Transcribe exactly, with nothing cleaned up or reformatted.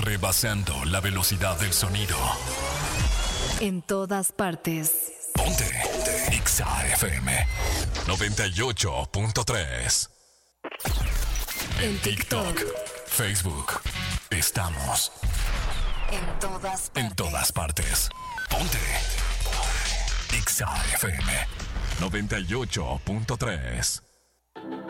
rebasando la velocidad del sonido. En todas partes. Ponte, ponte. Exa F M noventa y ocho punto tres. En TikTok, Facebook, estamos. En todas partes. En todas partes. Ponte. Exa F M noventa y ocho punto tres.